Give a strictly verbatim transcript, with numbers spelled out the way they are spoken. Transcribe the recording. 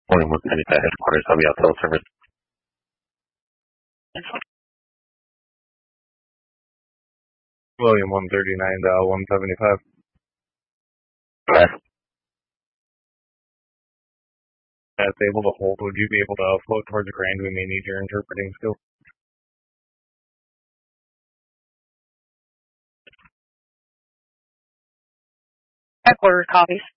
William one thirty-nine headquarters, I'll be out cell service. William one thirty-nine, dial one seventy-five. Correct. As able to hold, would you be able to float towards the ground? We may need your interpreting skills. Headquarters copies.